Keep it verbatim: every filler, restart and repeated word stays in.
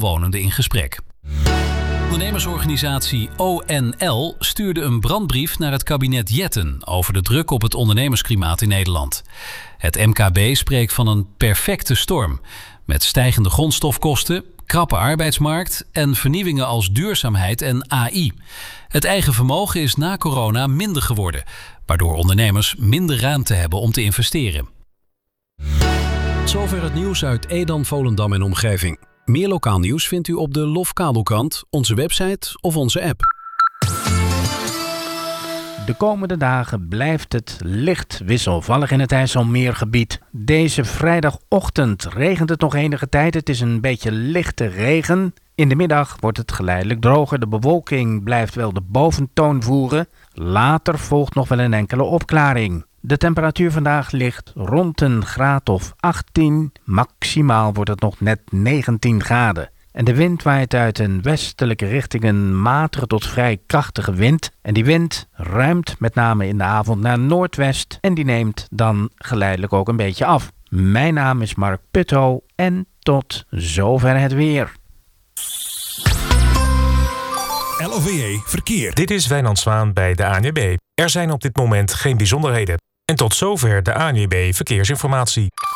omwonenden in gesprek. De ondernemersorganisatie O N L stuurde een brandbrief naar het kabinet Jetten over de druk op het ondernemersklimaat in Nederland. Het M K B spreekt van een perfecte storm met stijgende grondstofkosten, krappe arbeidsmarkt en vernieuwingen als duurzaamheid en A I. Het eigen vermogen is na corona minder geworden, waardoor ondernemers minder ruimte hebben om te investeren. Zover het nieuws uit Edam, Volendam en omgeving. Meer lokaal nieuws vindt u op de Lofkabelkrant, onze website of onze app. De komende dagen blijft het licht wisselvallig in het IJsselmeergebied. Deze vrijdagochtend regent het nog enige tijd. Het is een beetje lichte regen. In de middag wordt het geleidelijk droger. De bewolking blijft wel de boventoon voeren. Later volgt nog wel een enkele opklaring. De temperatuur vandaag ligt rond een graad of achttien. Maximaal wordt het nog net negentien graden. En de wind waait uit een westelijke richting, een matige tot vrij krachtige wind. En die wind ruimt met name in de avond naar noordwest en die neemt dan geleidelijk ook een beetje af. Mijn naam is Mark Putto en tot zover het weer. L O V E Verkeer. Dit is Wijnand Zwaan bij de A N W B. Er zijn op dit moment geen bijzonderheden. En tot zover de A N W B Verkeersinformatie.